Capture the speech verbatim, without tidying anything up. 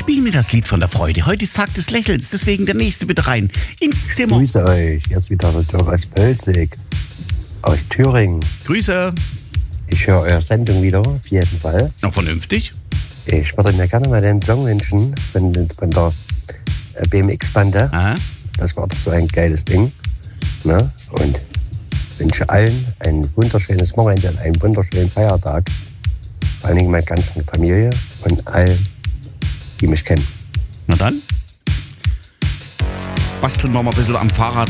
spielen mir das Lied von der Freude. Heute ist Tag des Lächelns, deswegen der nächste bitte rein ins Zimmer. Grüße euch, jetzt wieder der Dirk aus Pölzig, aus Thüringen. Grüße. Ich höre eure Sendung wieder, auf jeden Fall. Na, vernünftig. Ich würde mir gerne mal den Song wünschen von, von der B M X-Bande. Aha. Das war doch so ein geiles Ding. Ne? Und wünsche allen ein wunderschönes Wochenende und einen wunderschönen Feiertag. Vor allen Dingen meiner ganzen Familie und allen, die mich kennen. Na dann. Basteln wir mal ein bisschen am Fahrrad